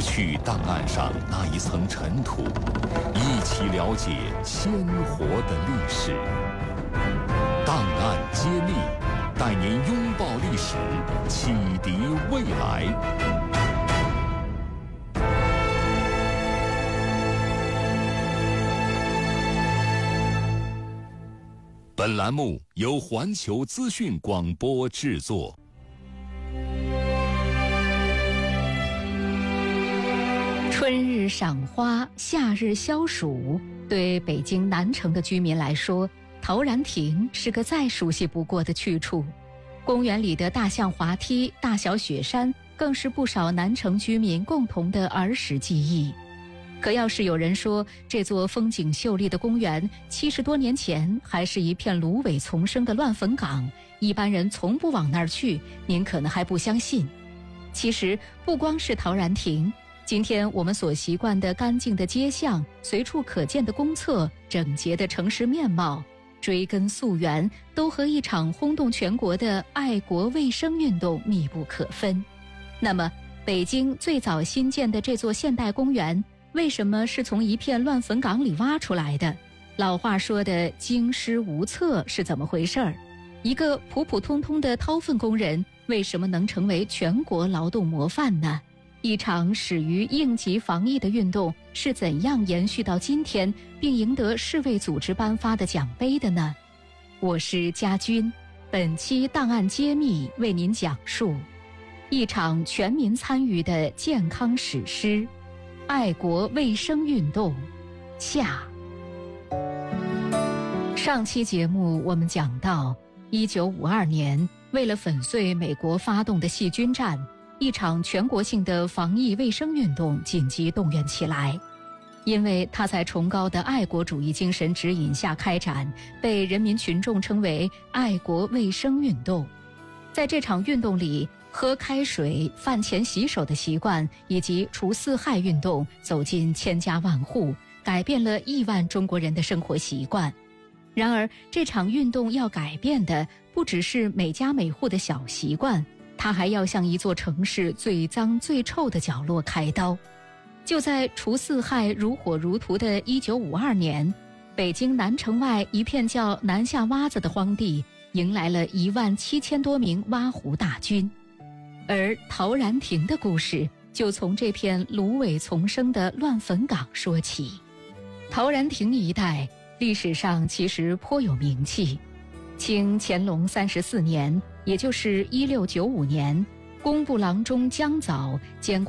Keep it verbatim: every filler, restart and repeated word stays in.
去档案上那一层尘土，一起了解鲜活的历史。档案揭秘，带您拥抱历史，启迪未来。本栏目由环球资讯广播制作。 春日赏花，夏日消暑，对北京南城的居民来说，陶然亭是个再熟悉不过的去处。公园里的大象滑梯、大小雪山，更是不少南城居民共同的儿时记忆。可要是有人说这座风景秀丽的公园七十多年前还是一片芦苇丛生的乱坟岗，一般人从不往那儿去，您可能还不相信。其实不光是陶然亭，今天我们所习惯的干净的街巷、随处可见的公厕、整洁的城市面貌，追根溯源，都和一场轰动全国的爱国卫生运动密不可分。那么北京最早新建的这座现代公园，为什么是从一片乱坟岗里挖出来的？老话说的经师无策是怎么回事儿？一个普普通通的掏粪工人，为什么能成为全国劳动模范呢？一场始于应急防疫的运动是怎样延续到今天，并赢得世卫组织颁发的奖杯的呢？我是佳君，本期档案揭秘为您讲述一场全民参与的健康史诗——爱国卫生运动下。上期节目我们讲到，一九五二年，为了粉碎美国发动的细菌战，一场全国性的防疫卫生运动紧急动员起来。因为它在崇高的爱国主义精神指引下开展，被人民群众称为爱国卫生运动。在这场运动里，喝开水、饭前洗手的习惯以及除四害运动走进千家万户，改变了亿万中国人的生活习惯。然而，这场运动要改变的不只是每家每户的小习惯，它还要向一座城市最脏最臭的角落开刀。就在除四害如火如荼的一九五二年，北京南城外一片叫南下洼子的荒地，迎来了一万七千多名挖湖大军。而陶然亭的故事就从这片芦苇丛生的乱坟岗说起。陶然亭一带历史上其实颇有名气。清乾隆三十四年，也就是一六九五年，工部郎中江藻监管